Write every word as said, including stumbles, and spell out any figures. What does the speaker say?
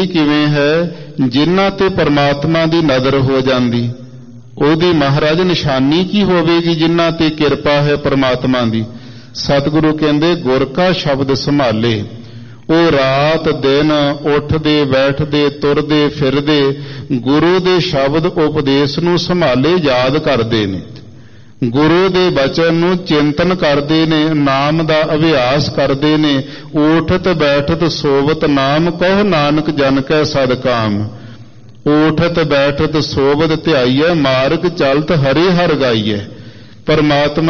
ਕਿਵੇਂ ਹੈ ਜਿਨ੍ਹਾਂ ਤੇ ਪਰਮਾਤਮਾ ਦੀ ਨਜ਼ਰ ਹੋ ਜਾਂਦੀ, ਉਹਦੀ ਮਹਾਰਾਜ ਨਿਸ਼ਾਨੀ ਕੀ ਹੋਵੇਗੀ ਜਿਨ੍ਹਾਂ ਤੇ ਕਿਰਪਾ ਹੈ ਪਰਮਾਤਮਾ ਦੀ। ਸਤਿਗੁਰੂ ਕਹਿੰਦੇ ਗੁਰ ਕਾ ਸ਼ਬਦ ਸੰਭਾਲੇ, ਉਹ ਰਾਤ ਦਿਨ ਉੱਠਦੇ ਬੈਠਦੇ ਤੁਰਦੇ ਫਿਰਦੇ ਗੁਰੂ ਦੇ ਸ਼ਬਦ ਉਪਦੇਸ਼ ਨੂੰ ਸੰਭਾਲੇ ਯਾਦ ਕਰਦੇ ਨੇ, ਗੁਰੂ ਦੇ ਬਚਨ ਨੂੰ ਚਿੰਤਨ ਕਰਦੇ ਨੇ, ਨਾਮ ਦਾ ਅਭਿਆਸ ਕਰਦੇ ਨੇ। ਊਠਤ ਬੈਠਤ ਸੋਵਤ ਨਾਮ ਕਹੋ ਨਾਨਕ ਜਨ ਕੈ ਸਦਕਾਮ। ਊਠਤ ਬੈਠਤ ਸੋਵਤ ਧਿਆਈਐ ਮਾਰਗ ਚਲਤ ਹਰੇ ਹਰ ਗਾਈਐ। ਪਰਮਾਤਮਾ